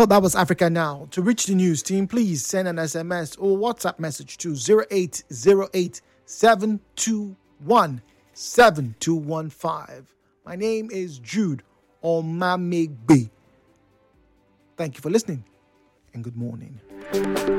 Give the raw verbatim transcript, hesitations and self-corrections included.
Well, that was Africa Now. To reach the news team, please send an S M S or WhatsApp message to zero eight zero eight seven two one seven two one five. My name is Jude Omamegbe. Thank you for listening and good morning.